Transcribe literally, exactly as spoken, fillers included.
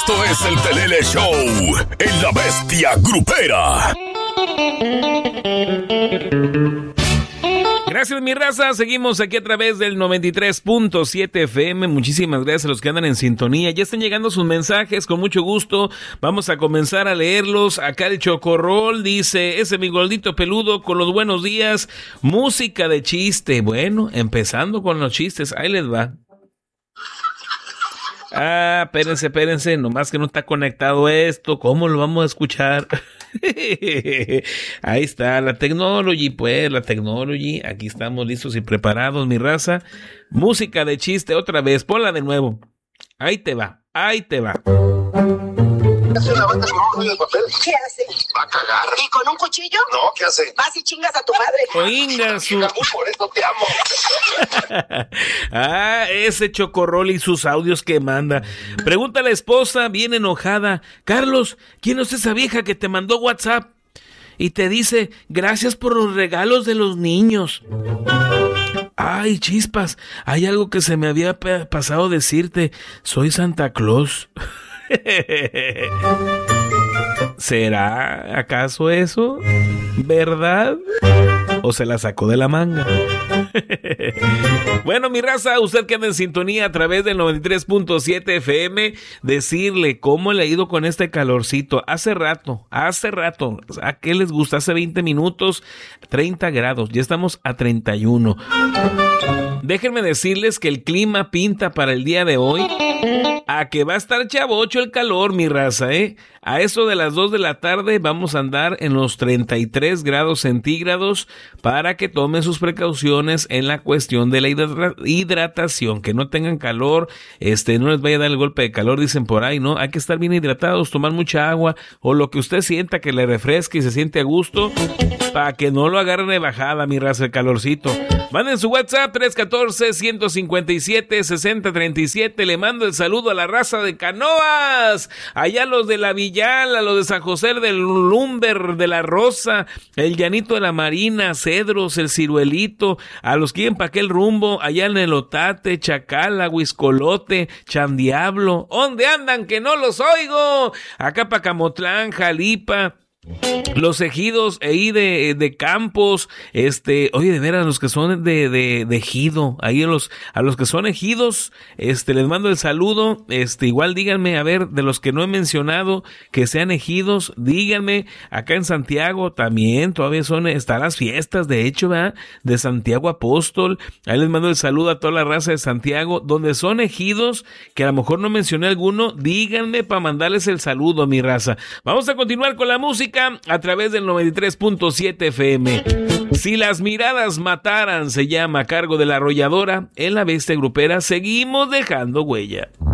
Esto es el Telele Show en La Bestia Grupera. Gracias, mi raza. Seguimos aquí a través del noventa y tres punto siete F M. Muchísimas gracias a los que andan en sintonía. Ya están llegando sus mensajes, con mucho gusto. Vamos a comenzar a leerlos. Acá el Chocorrol dice, ese mi gordito peludo con los buenos días. Música de chiste. Bueno, empezando con los chistes. Ahí les va. Ah, espérense, espérense, nomás que no está conectado esto, ¿cómo lo vamos a escuchar? Ahí está, la technology, pues, la technology, aquí estamos listos y preparados, mi raza. Música de chiste, otra vez, ponla de nuevo. Ahí te va, ahí te va. ¿Hace una banda con un rollo de papel? ¿Qué hace? Va a cagar. ¿Y con un cuchillo? No, ¿qué hace? Vas y chingas a tu madre. Oiga, su... Por eso te amo. Ah, ese Chocorrol y sus audios que manda. Pregunta a la esposa, bien enojada. Carlos, ¿quién es esa vieja que te mandó WhatsApp? Y te dice, gracias por los regalos de los niños. Ay, chispas, hay algo que se me había pasado decirte. Soy Santa Claus. ¿Será acaso eso? ¿Verdad? ¿O se la sacó de la manga? Bueno, mi raza, usted que anda en sintonía a través del noventa y tres punto siete F M, decirle cómo le ha ido con este calorcito. Hace rato, hace rato, ¿a qué les gusta? Hace veinte minutos, treinta grados, ya estamos a treinta y uno. Déjenme decirles que el clima pinta para el día de hoy a que va a estar chavocho el calor, mi raza, ¿eh? A eso de las dos de la tarde vamos a andar en los treinta y tres grados centígrados para que tomen sus precauciones en la cuestión de la hidra- hidratación, que no tengan calor, este, no les vaya a dar el golpe de calor, dicen por ahí, ¿no? Hay que estar bien hidratados, tomar mucha agua o lo que usted sienta que le refresque y se siente a gusto para que no lo agarren de bajada, mi raza, el calorcito. Manden su WhatsApp tres uno cuatro, uno cinco siete, seis cero tres siete. Le mando el saludo a la raza de Canoas, allá los de la Villal, a los de San José del Lumber, de la Rosa, el Llanito de la Marina, Cedros, el Ciruelito, a los que iban para aquel rumbo, allá en el Otate, Chacala, Huiscolote, Chandiablo. ¿Dónde andan que no los oigo? Acá para Camotlán, Jalipa, los ejidos ahí de, de Campos, este, oye, de veras, los que son de, de, de ejido, ahí a los, a los que son ejidos, este, les mando el saludo, este, igual díganme, a ver, de los que no he mencionado, que sean ejidos, díganme, acá en Santiago también, todavía son, están las fiestas, de hecho, ¿verdad? De Santiago Apóstol, ahí les mando el saludo a toda la raza de Santiago, donde son ejidos, que a lo mejor no mencioné alguno, díganme para mandarles el saludo, mi raza. Vamos a continuar con la música a través del noventa y tres punto siete F M. Si las miradas mataran, se llama, a cargo de La Arrolladora. En La Bestia Grupera seguimos dejando huella.